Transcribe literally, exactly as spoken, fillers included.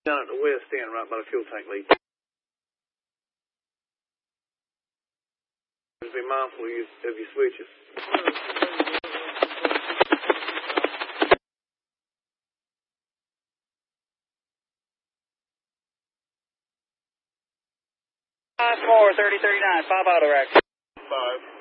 Down at the west end, right by the fuel tank leak. Just be mindful of your, of your switches. Five more, thirty thirty-nine, five auto rack. Five.